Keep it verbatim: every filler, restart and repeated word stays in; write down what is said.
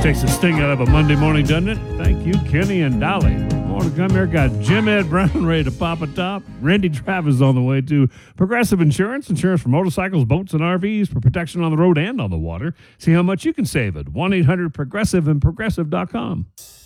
Takes the sting out of a Monday morning, doesn't it? Thank you, Kenny and Dolly. More to come here. Got Jim Ed Brown ready to pop a top. Randy Travis on the way, too. Progressive Insurance. Insurance for motorcycles, boats, and R Vs for protection on the road and on the water. See how much you can save at one eight hundred progressive and progressive dot com.